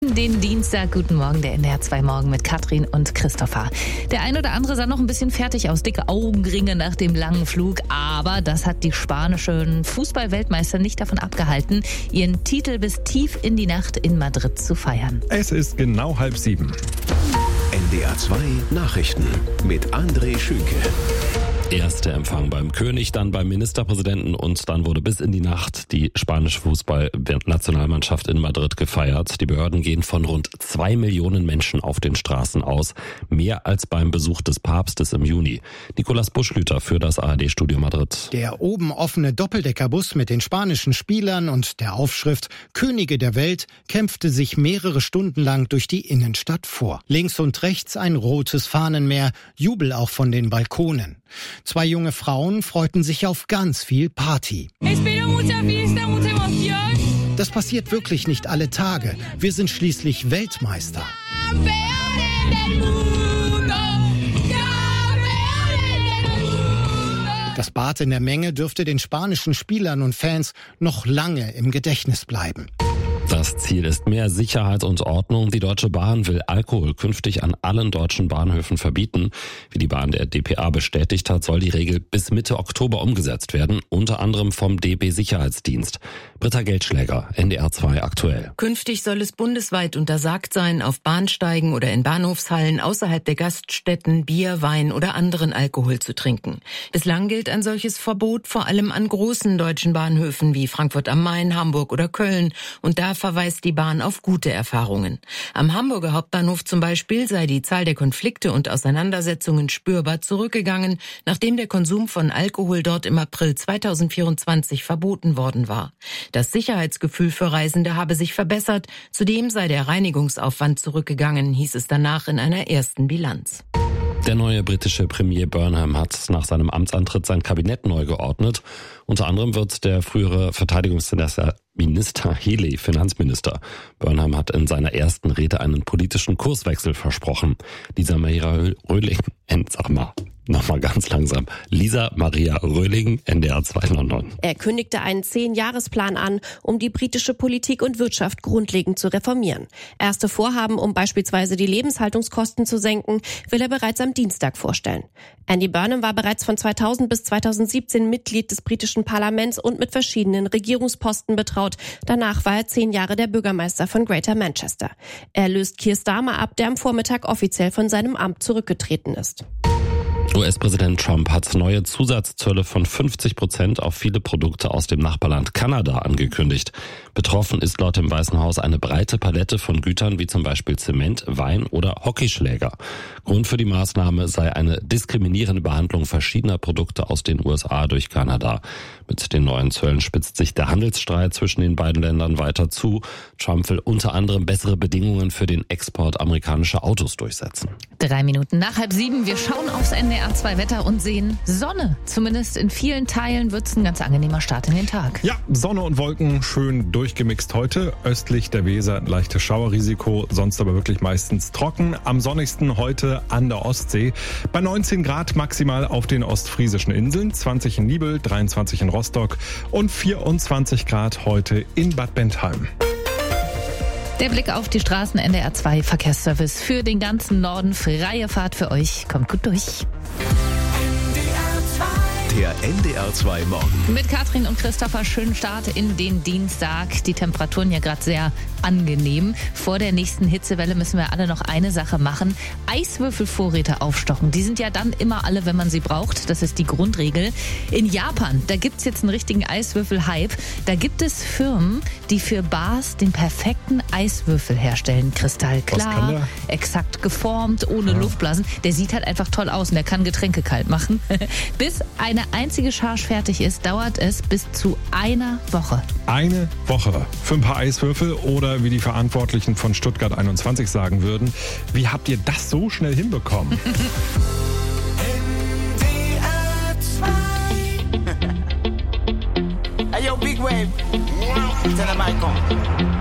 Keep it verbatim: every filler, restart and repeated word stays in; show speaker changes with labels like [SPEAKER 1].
[SPEAKER 1] in den Dienstag. Guten Morgen, der N D R zwei Morgen mit Katrin und Christopher. Der ein oder andere sah noch ein bisschen fertig aus, dicke Augenringe nach dem langen Flug. Aber das hat die spanischen Fußball-Weltmeister nicht davon abgehalten, ihren Titel bis tief in die Nacht in Madrid zu feiern.
[SPEAKER 2] Es ist genau halb sieben.
[SPEAKER 3] N D R zwei Nachrichten mit André Schünke.
[SPEAKER 4] Erster Empfang beim König, dann beim Ministerpräsidenten und dann wurde bis in die Nacht die spanische Fußball-Nationalmannschaft in Madrid gefeiert. Die Behörden gehen von rund zwei Millionen Menschen auf den Straßen aus, mehr als beim Besuch des Papstes im Juni. Nicolas Buschlüter für das A R D-Studio Madrid.
[SPEAKER 5] Der oben offene Doppeldeckerbus mit den spanischen Spielern und der Aufschrift Könige der Welt kämpfte sich mehrere Stunden lang durch die Innenstadt vor. Links und rechts ein rotes Fahnenmeer, Jubel auch von den Balkonen. Zwei junge Frauen freuten sich auf ganz viel Party. Das passiert wirklich nicht alle Tage. Wir sind schließlich Weltmeister. Das Bad in der Menge dürfte den spanischen Spielern und Fans noch lange im Gedächtnis bleiben.
[SPEAKER 4] Das Ziel ist mehr Sicherheit und Ordnung. Die Deutsche Bahn will Alkohol künftig an allen deutschen Bahnhöfen verbieten. Wie die Bahn der D P A bestätigt hat, soll die Regel bis Mitte Oktober umgesetzt werden, unter anderem vom D B Sicherheitsdienst. Britta Geldschläger, N D R zwei aktuell.
[SPEAKER 6] Künftig soll es bundesweit untersagt sein, auf Bahnsteigen oder in Bahnhofshallen außerhalb der Gaststätten Bier, Wein oder anderen Alkohol zu trinken. Bislang gilt ein solches Verbot vor allem an großen deutschen Bahnhöfen wie Frankfurt am Main, Hamburg oder Köln. Und da verweist die Bahn auf gute Erfahrungen. Am Hamburger Hauptbahnhof zum Beispiel sei die Zahl der Konflikte und Auseinandersetzungen spürbar zurückgegangen, nachdem der Konsum von Alkohol dort im April zweitausendvierundzwanzig verboten worden war. Das Sicherheitsgefühl für Reisende habe sich verbessert, zudem sei der Reinigungsaufwand zurückgegangen, hieß es danach in einer ersten Bilanz.
[SPEAKER 4] Der neue britische Premier Burnham hat nach seinem Amtsantritt sein Kabinett neu geordnet. Unter anderem wird der frühere Verteidigungsminister Minister Healey Finanzminister. Burnham hat in seiner ersten Rede einen politischen Kurswechsel versprochen. Lisa Maria Röhling, sag mal, nochmal ganz langsam. Lisa Maria Röhling, N D R zwei London.
[SPEAKER 7] Er kündigte einen Zehn-Jahres-Plan an, um die britische Politik und Wirtschaft grundlegend zu reformieren. Erste Vorhaben, um beispielsweise die Lebenshaltungskosten zu senken, will er bereits am Dienstag vorstellen. Andy Burnham war bereits von zweitausend bis zweitausendsiebzehn Mitglied des britischen Parlaments und mit verschiedenen Regierungsposten betraut. Danach war er zehn Jahre der Bürgermeister von Greater Manchester. Er löst Keir Starmer ab, der am Vormittag offiziell von seinem Amt zurückgetreten ist.
[SPEAKER 4] U S-Präsident Trump hat neue Zusatzzölle von fünfzig Prozent auf viele Produkte aus dem Nachbarland Kanada angekündigt. Betroffen ist laut dem Weißen Haus eine breite Palette von Gütern wie zum Beispiel Zement, Wein oder Hockeyschläger. Grund für die Maßnahme sei eine diskriminierende Behandlung verschiedener Produkte aus den U S A durch Kanada. Mit den neuen Zöllen spitzt sich der Handelsstreit zwischen den beiden Ländern weiter zu. Trump will unter anderem bessere Bedingungen für den Export amerikanischer Autos durchsetzen.
[SPEAKER 1] Drei Minuten nach halb sieben. Wir schauen aufs N D R zwei Wetter und sehen Sonne. Zumindest in vielen Teilen wird es ein ganz angenehmer Start in den Tag.
[SPEAKER 2] Ja, Sonne und Wolken schön durchgemixt heute. Östlich der Weser ein leichtes Schauerrisiko, sonst aber wirklich meistens trocken. Am sonnigsten heute an der Ostsee. Bei neunzehn Grad maximal auf den ostfriesischen Inseln, zwanzig in Niebel, dreiundzwanzig in Rostock und vierundzwanzig Grad heute in Bad Bentheim.
[SPEAKER 1] Der Blick auf die Straßen, N D R zwei Verkehrsservice für den ganzen Norden. Freie Fahrt für euch. Kommt gut durch.
[SPEAKER 3] Der N D R zwei Morgen.
[SPEAKER 1] Mit Katrin und Christopher, schönen Start in den Dienstag. Die Temperaturen ja gerade sehr angenehm. Vor der nächsten Hitzewelle müssen wir alle noch eine Sache machen. Eiswürfelvorräte aufstocken. Die sind ja dann immer alle, wenn man sie braucht. Das ist die Grundregel. In Japan, da gibt's jetzt einen richtigen Eiswürfel-Hype. Da gibt es Firmen, die für Bars den perfekten Eiswürfel herstellen. Kristallklar, exakt geformt, ohne ja. Luftblasen. Der sieht halt einfach toll aus und der kann Getränke kalt machen. Bis eine einzige Charge fertig ist, dauert es bis zu einer Woche.
[SPEAKER 2] Eine Woche für ein paar Eiswürfel oder wie die Verantwortlichen von Stuttgart einundzwanzig sagen würden. Wie habt ihr das so schnell hinbekommen?
[SPEAKER 8] Hey yo, Big Wave. Tell them I come.